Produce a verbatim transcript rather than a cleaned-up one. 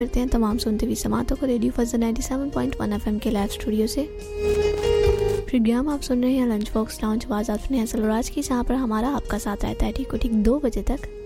करते हैं तमाम सुनते हुए समातों को रेडियो फजल ninety seven point one FM के लाइव स्टूडियो से। प्रोग्राम आप सुन रहे हैं लंच बॉक्स लाउंज, आवाज आप सुन रहे हैं सलराज की, जहाँ पर हमारा आपका साथ रहता है ठीक को ठीक दो बजे तक।